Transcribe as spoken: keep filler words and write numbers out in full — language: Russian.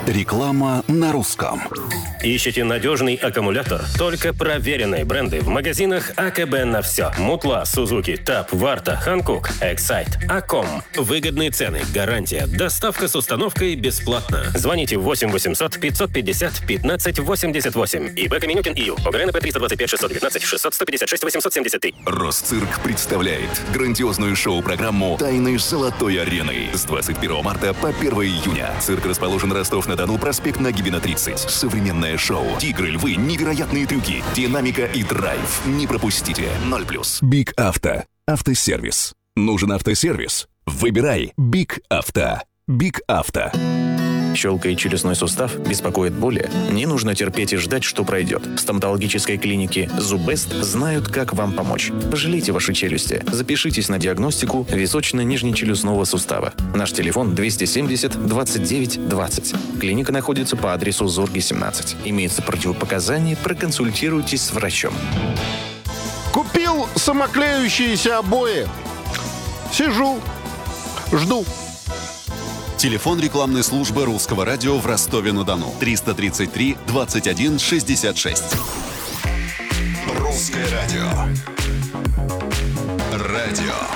Реклама на русском. Ищите надежный аккумулятор? Только проверенные бренды в магазинах АКБ на все. Мутла, Сузуки, Таб, Варта, Ханкук, Эксайт, Аком. Выгодные цены, гарантия, доставка с установкой бесплатно. Звоните восемь восемьсот пятьсот пятьдесят пятнадцать восемьдесят восемь. ИБ Минютин ИЮ. ОГРНП триста двадцать пять шестьсот девятнадцать шестьсот сто пятьдесят шесть восемьсот семьдесят три. Росцирк представляет грандиозную шоу-программу «Тайны Золотой арены» с двадцать первого марта по первого июня. Цирк расположен Ростов-на-Дону, проспект Нагибина, тридцать. Современное шоу. Тигры, львы, невероятные трюки, динамика и драйв. Не пропустите. ноль плюс. Биг Авто. Автосервис. Нужен автосервис? Выбирай Биг Авто. Биг Авто. Щелкает челюстной сустав, беспокоит боли? Не нужно терпеть и ждать, что пройдет. В стоматологической клинике «Зубест» знают, как вам помочь. Пожалейте ваши челюсти. Запишитесь на диагностику височно-нижнечелюстного сустава. Наш телефон двести семьдесят двадцать девять двадцать. Клиника находится по адресу Зорги, семнадцать. Имеются противопоказания, проконсультируйтесь с врачом. Купил самоклеющиеся обои. Сижу, жду. Телефон рекламной службы Русского радио в Ростове-на-Дону. триста тридцать три двадцать один шестьдесят шесть. Русское радио. Радио